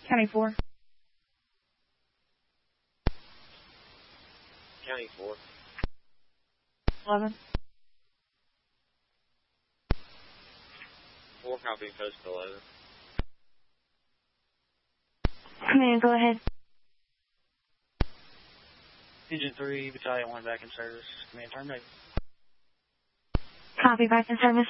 County 4. County 4. 11. 4 copy, post 11. Command, go ahead. Engine 3, Battalion 1 back in service. Command terminate. Copy, back in service.